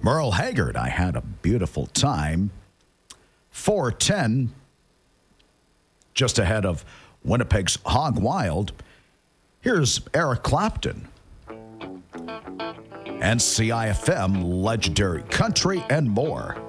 Merle Haggard, I Had a Beautiful Time. 4:10, just ahead of Winnipeg's Hog Wild. Here's Eric Clapton. And CIFM, Legendary Country and more.